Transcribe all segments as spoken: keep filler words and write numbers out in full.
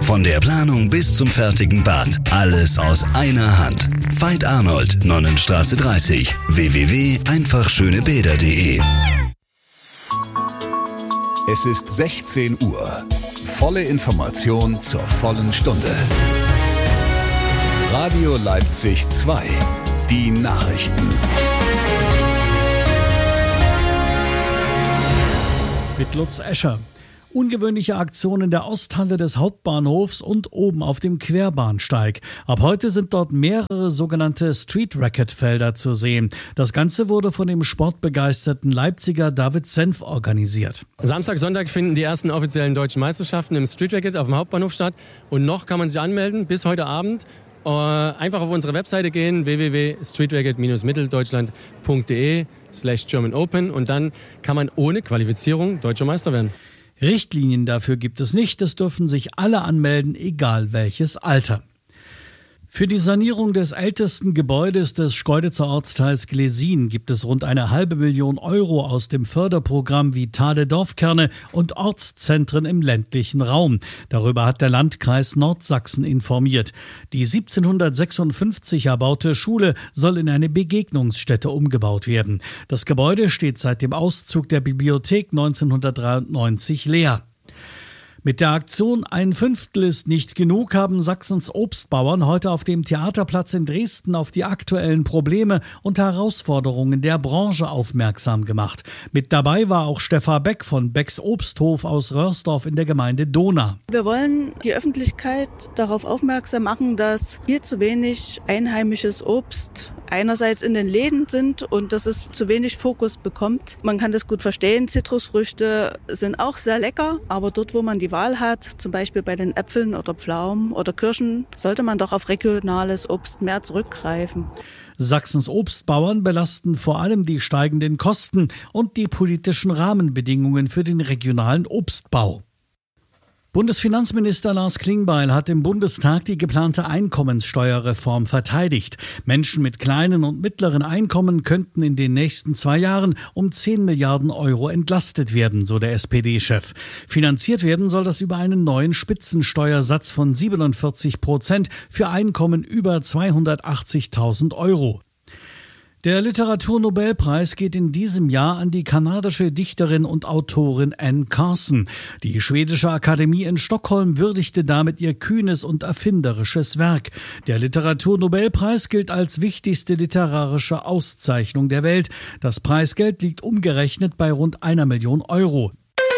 Von der Planung bis zum fertigen Bad. Alles aus einer Hand. Veit Arnold, Nonnenstraße dreißig. w w w punkt einfach schöne bäder punkt de. Es ist sechzehn Uhr. Volle Information zur vollen Stunde. Radio Leipzig zwei. Die Nachrichten. Mit Lutz Escher. Ungewöhnliche Aktionen der Osthalle des Hauptbahnhofs und oben auf dem Querbahnsteig. Ab heute sind dort mehrere sogenannte Street-Racket-Felder zu sehen. Das Ganze wurde von dem sportbegeisterten Leipziger David Senf organisiert. Samstag, Sonntag finden die ersten offiziellen deutschen Meisterschaften im Street-Racket auf dem Hauptbahnhof statt. Und noch kann man sich anmelden bis heute Abend. Einfach auf unsere Webseite gehen, w w w punkt streetracket mitteldeutschland punkt de slash German Open, und dann kann man ohne Qualifizierung deutscher Meister werden. Richtlinien dafür gibt es nicht, es dürfen sich alle anmelden, egal welches Alter. Für die Sanierung des ältesten Gebäudes des Schkeuditzer Ortsteils Glesin gibt es rund eine halbe Million Euro aus dem Förderprogramm Vitale Dorfkerne und Ortszentren im ländlichen Raum. Darüber hat der Landkreis Nordsachsen informiert. Die siebzehnhundertsechsundfünfzig erbaute Schule soll in eine Begegnungsstätte umgebaut werden. Das Gebäude steht seit dem Auszug der Bibliothek neunzehnhundertdreiundneunzig leer. Mit der Aktion Ein Fünftel ist nicht genug haben Sachsens Obstbauern heute auf dem Theaterplatz in Dresden auf die aktuellen Probleme und Herausforderungen der Branche aufmerksam gemacht. Mit dabei war auch Steffa Beck von Becks Obsthof aus Röhrsdorf in der Gemeinde Dohna. Wir wollen die Öffentlichkeit darauf aufmerksam machen, dass hier zu wenig einheimisches Obst einerseits in den Läden sind und dass es zu wenig Fokus bekommt. Man kann das gut verstehen, Zitrusfrüchte sind auch sehr lecker, aber dort, wo man die Wahl hat, zum Beispiel bei den Äpfeln oder Pflaumen oder Kirschen, sollte man doch auf regionales Obst mehr zurückgreifen. Sachsens Obstbauern belasten vor allem die steigenden Kosten und die politischen Rahmenbedingungen für den regionalen Obstbau. Bundesfinanzminister Lars Klingbeil hat im Bundestag die geplante Einkommenssteuerreform verteidigt. Menschen mit kleinen und mittleren Einkommen könnten in den nächsten zwei Jahren um zehn Milliarden Euro entlastet werden, so der S P D-Chef. Finanziert werden soll das über einen neuen Spitzensteuersatz von siebenundvierzig Prozent für Einkommen über zweihundertachtzigtausend Euro. Der Literaturnobelpreis geht in diesem Jahr an die kanadische Dichterin und Autorin Anne Carson. Die schwedische Akademie in Stockholm würdigte damit ihr kühnes und erfinderisches Werk. Der Literaturnobelpreis gilt als wichtigste literarische Auszeichnung der Welt. Das Preisgeld liegt umgerechnet bei rund einer Million Euro.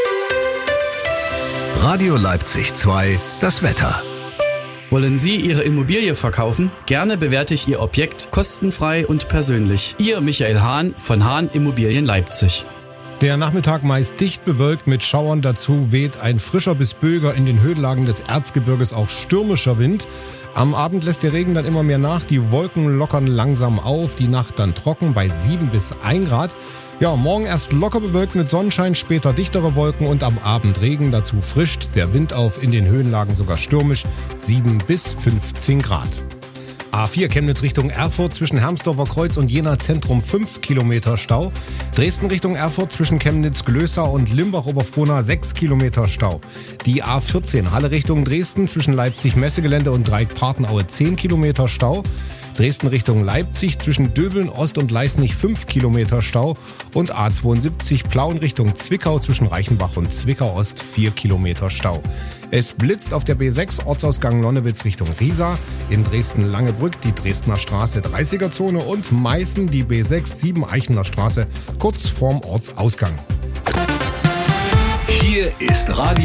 Radio Leipzig zwei, das Wetter. Wollen Sie Ihre Immobilie verkaufen? Gerne bewerte ich Ihr Objekt kostenfrei und persönlich. Ihr Michael Hahn von Hahn Immobilien Leipzig. Der Nachmittag meist dicht bewölkt mit Schauern. Dazu weht ein frischer bis böiger, in den Höhenlagen des Erzgebirges auch stürmischer Wind. Am Abend lässt der Regen dann immer mehr nach. Die Wolken lockern langsam auf. Die Nacht dann trocken bei sieben bis ein Grad. Ja, morgen erst locker bewölkt mit Sonnenschein, später dichtere Wolken und am Abend Regen. Dazu frischt der Wind auf, in den Höhenlagen sogar stürmisch, sieben bis fünfzehn Grad. A vier Chemnitz Richtung Erfurt zwischen Hermsdorfer Kreuz und Jena Zentrum fünf Kilometer Stau. Dresden Richtung Erfurt zwischen Chemnitz-Glößau und Limbach-Oberfrohna sechs Kilometer Stau. Die A vierzehn Halle Richtung Dresden zwischen Leipzig-Messegelände und Dreieck-Partenaue zehn Kilometer Stau. Dresden Richtung Leipzig zwischen Döbeln Ost und Leisnig fünf Kilometer Stau und A zweiundsiebzig Plauen Richtung Zwickau zwischen Reichenbach und Zwickau Ost vier Kilometer Stau. Es blitzt auf der B sechs Ortsausgang Lonnewitz Richtung Riesa, in Dresden Langebrück die Dresdner Straße dreißiger Zone und Meißen die B sechs sieben Eichener Straße kurz vorm Ortsausgang. Hier ist Radio